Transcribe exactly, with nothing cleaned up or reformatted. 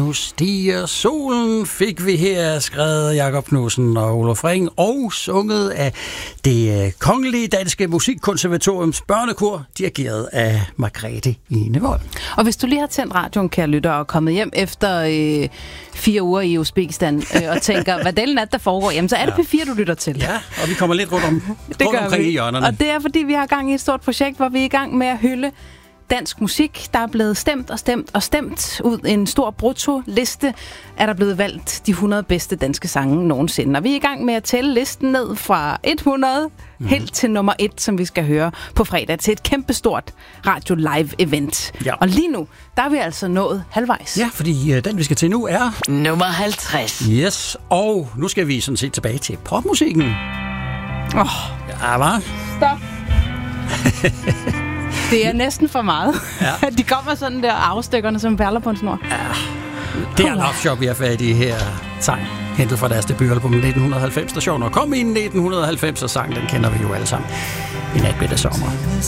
nu stiger solen, fik vi her skrevet Jakob Knudsen og Olof Ring, og sunget af det Kongelige Danske Musikkonservatoriums børnekor, dirigeret af Margrethe Enevold. Og hvis du lige har tændt radioen, kære lytter, og kommet hjem efter øh, fire uger i Uzbekistan, øh, og tænker, hvad delen nat der foregår, jamen så er det ja. P fire, du lytter til. Ja, og vi kommer lidt rundt, om, det rundt omkring vi. i hjørnerne. Og det er, fordi vi har gang i et stort projekt, hvor vi er i gang med at hylde dansk musik. Der er blevet stemt og stemt og stemt ud en stor brutto-liste, er der blevet valgt de hundrede bedste danske sange nogensinde. Og vi er i gang med at tælle listen ned fra hundrede mm. helt til nummer et, som vi skal høre på fredag til et kæmpestort Radio Live event. Ja. Og lige nu, der er vi altså nået halvvejs. Ja, fordi uh, den vi skal til nu er nummer halvtreds. Yes, og nu skal vi sådan set tilbage til popmusikken. Åh, oh. Ja, hvad? Stop. Det er næsten for meget. Ja. De kommer sådan der afstykkerne som perler på en snor. Ja. Det er Love Shop, vi har fat i her sang, hentet fra deres debutalbum nitten halvfems stationer. Kom i nitten halvfems, og sang, den kender vi jo alle sammen. I nat ved det sommer.